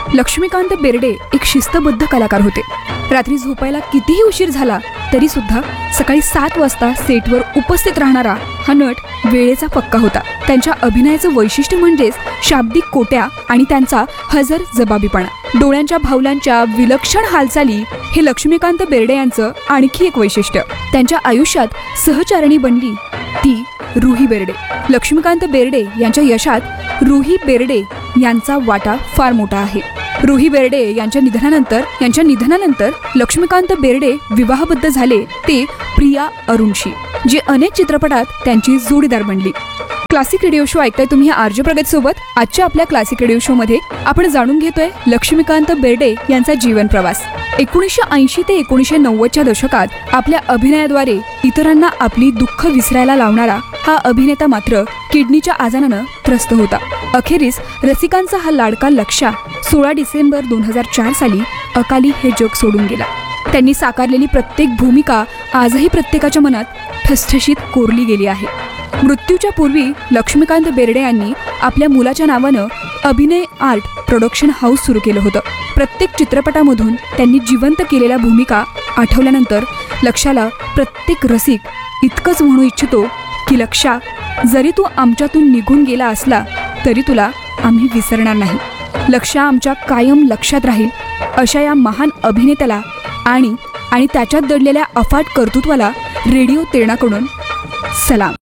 लक्ष्मीकांत बेर्डे एक शिस्तबद्ध कलाकार होते. रात्री झोपायला कितीही उशीर झाला तरी सुद्धा सकाळी 7 वाजता सेटवर उपस्थित राहणारा हा नट वेळेचा पक्का होता. त्यांच्या अभिनयाचं वैशिष्ट्य म्हणजेच शाब्दिक कोट्या आणि त्यांचा हजर जबाबीपणा. डोळ्यांच्या भावलांच्या विलक्षण हालचाली हे लक्ष्मीकांत बेर्डे यांचं आणखी एक वैशिष्ट्य. त्यांच्या आयुष्यात सहचारिणी बनली ती रुही बेर्डे. लक्ष्मीकांत बेर्डे यांच्या यशात रुही बेर्डे यांचा वाटा फार मोठा आहे. रुही बेर्डे यांच्या निधनानंतर लक्ष्मीकांत बेर्डे विवाहबद्ध झाले ते प्रिया अरुणशी, जी अनेक चित्रपटात त्यांची जोडीदार बनली. क्लासिक रेडिओ शो ऐकताय तुम्ही आरजे प्रगत सोबत. आजच्या आपल्या क्लासिक रेडिओ शो मध्ये आपण जाणून घेतोय लक्ष्मीकांत बेर्डे यांचा जीवन प्रवास. 1980 ते 1990च्या दशकात आपल्या अभिनयाद्वारे इतरांना आपली दुःख विसरायला लावणारा हा अभिनेता मात्र किडनीच्या आजारानं त्रस्त होता. अखेरीस रसिकांचा हा लाडका लक्षा 16 डिसेंबर 2004 साली अकाली हे जग सोडून गेला. त्यांनी साकारलेली प्रत्येक भूमिका आजही प्रत्येकाच्या मनात ठसठशीत कोरली गेली आहे. मृत्यूच्या पूर्वी लक्ष्मीकांत बेर्डे यांनी आपल्या मुलाच्या नावानं अभिनय आर्ट प्रोडक्शन हाऊस सुरू केलं होतं. प्रत्येक चित्रपटामधून त्यांनी जिवंत केलेल्या भूमिका आठवल्यानंतर लक्षाला प्रत्येक रसिक इतकंच म्हणू इच्छितो की लक्षा, जरी तू आमच्यातून निघून गेला असला तरी तुला आम्ही विसरणार नाही. लक्षा आमच्या कायम लक्षात राहील. अशा या महान अभिनेत्याला आणि त्याच्यात दडलेल्या अफाट कर्तृत्वाला रेडिओ तेरणाकडून सलाम.